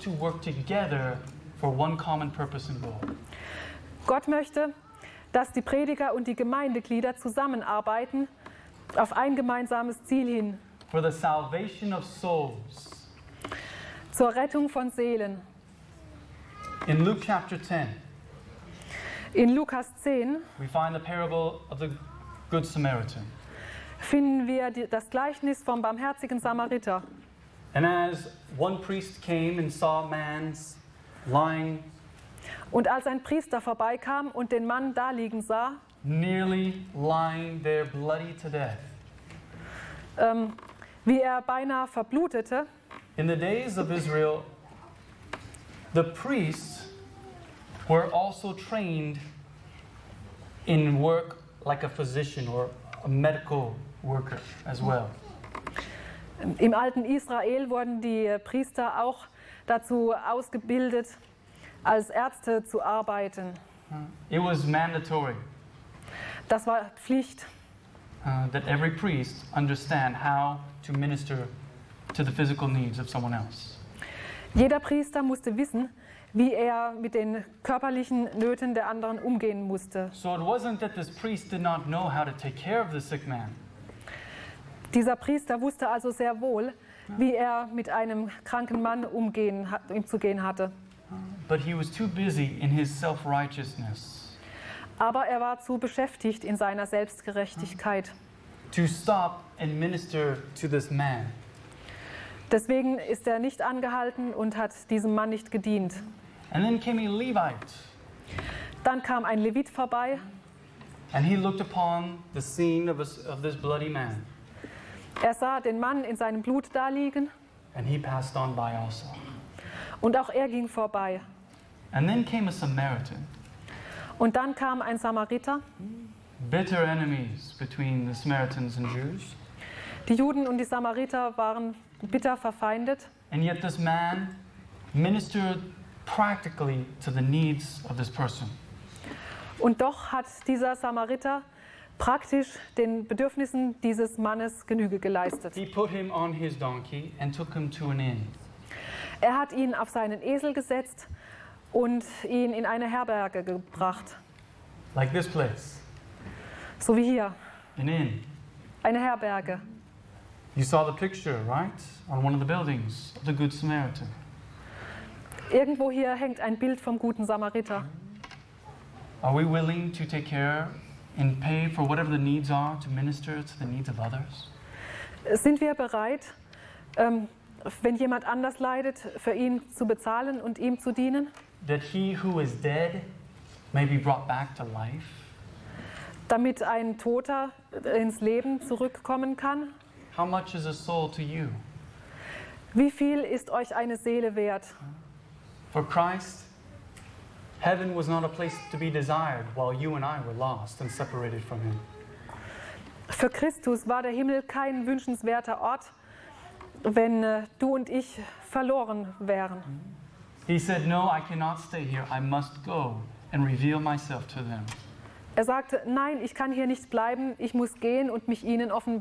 to work together for one common purpose and goal. Gott möchte, dass die Prediger und die Gemeindeglieder zusammenarbeiten auf ein gemeinsames Ziel hin. For the salvation of souls. Zur Rettung von Seelen. In Luke chapter 10, In Lukas 10 we find the parable of the Good Samaritan. finden wir das Gleichnis vom barmherzigen Samariter. And as one priest came and saw a man lying Und als ein Priester vorbeikam und den Mann da liegen sah, nearly lying there bloody to death. wie er beinahe verblutete, In the days of Israel, the priests were also trained in work like a physician or a medical worker as well. im alten Israel wurden die Priester auch dazu ausgebildet, als Ärzte zu arbeiten. It was mandatory Das war Pflicht, that every priest understand how to minister to the physical needs of someone else. Jeder Priester musste wissen, wie er mit den körperlichen Nöten der anderen umgehen musste. So it wasn't that this priest did not know how to take care of the sick man. Dieser Priester wusste also sehr wohl, wie er mit einem kranken Mann umzugehen hatte. But he was too busy in his self-righteousness Aber er war zu beschäftigt in seiner Selbstgerechtigkeit. to stop and minister to this man. Deswegen ist er nicht angehalten und hat diesem Mann nicht gedient. And then came a Levite, Dann kam ein Levit vorbei and he looked upon the scene of this bloody man, Er sah den Mann in seinem Blut daliegen and he passed on by also. und auch er ging vorbei. And then came a Samaritan, Und dann kam ein Samariter. bitter enemies between the Samaritans and Jews, Die Juden und die Samariter waren bitter verfeindet. and yet this man ministered practically to the needs of this person. Und doch hat dieser Samariter praktisch den Bedürfnissen dieses Mannes Genüge geleistet. He put him on his donkey and took him to an inn. Er hat ihn auf seinen Esel gesetzt und ihn in eine Herberge gebracht. Like this place, So wie hier, an inn. eine Herberge. You saw the picture, right? On one of the buildings of the Good Samaritan. Irgendwo hier hängt ein Bild vom guten Samariter. Are we willing to take care and pay for whatever the needs are to minister to the needs of others? Sind wir bereit, wenn jemand anders leidet, für ihn zu bezahlen und ihm zu dienen? That he who is dead may be brought back to life? Damit ein Toter ins Leben zurückkommen kann? How much is a soul to you? Wie viel ist euch eine Seele wert? For Christ, heaven was not a place to be desired while you and I were lost and separated from him. Für Christus war der Himmel kein wünschenswerter Ort, wenn du und ich verloren wären. He said, no, I cannot stay here. I must go and reveal myself to them. Er sagte, nein, ich kann hier nicht bleiben, ich muss gehen und mich ihnen offenbaren.